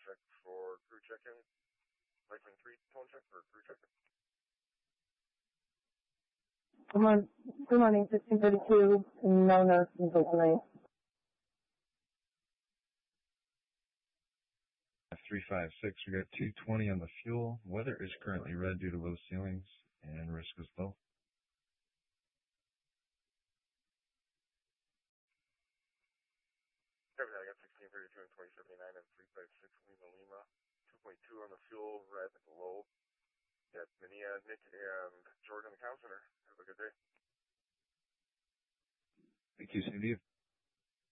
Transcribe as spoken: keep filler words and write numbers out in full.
check for crew check-in. Lifeline three, tone check for crew check-in. Good morning, good morning, sixteen thirty-two, no nurse until tonight. three five six, we got two twenty on the fuel. Weather is currently red due to low ceilings, and risk is low. Everything, I got sixteen thirty-two and twenty seventy-nine and three five six Lima Lima. two point two on the fuel, red, low. Got Minia, Nick, and Jordan, the counselor. Have a good day. Thank you, Cindy.